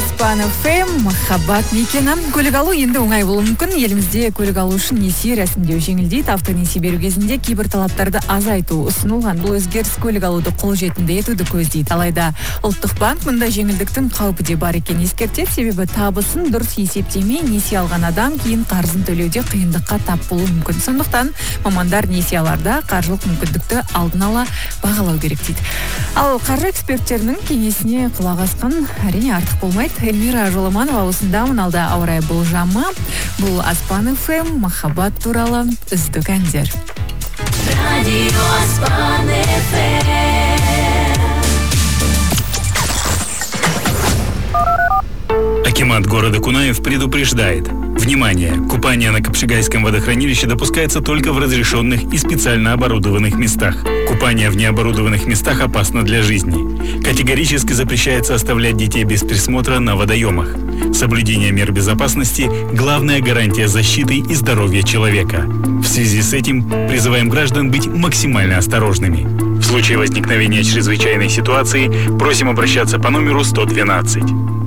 Аспан ФМ, махаббат мекені. Көлік алу енді оңай болуы мүмкін. Елімізде көлік алу үшін несие рәсімдеу жеңілдейді. Автонесие беру кезінде кейбір талаптарды азайту ұсынылған. Бұл өзгеріс көлік алуды қолжетімді етуді көздейді. Алайда ұлттық банк мұнда жеңілдіктің қаупі де бар екенін ескертеді. Себебі табысын дұрыс есептемей несие алған адам кейін қарызын төлеуде қиындыққа тап болуы мүмкін. Сондықтан мамандар несиелерде қаржылық мүмкіндікті алдын ала бағалау керек дейді. Ал қаржы эксперттерінің кеңесіне құлақ асқан әрине артық болмайды. Эльмира Жоламанова осындамын. Алда ауа райы болжамы. Бұл Аспан ФМ, махаббат туралы үздік әндер. Радио Аспан ФМ. Акимат города Кунаев предупреждает. Внимание! Купание на Капшигайском водохранилище допускается только в разрешенных и специально оборудованных местах. Купание в необорудованных местах опасно для жизни. Категорически запрещается оставлять детей без присмотра на водоемах. Соблюдение мер безопасности – главная гарантия защиты и здоровья человека. В связи с этим призываем граждан быть максимально осторожными. В случае возникновения чрезвычайной ситуации просим обращаться по номеру 112.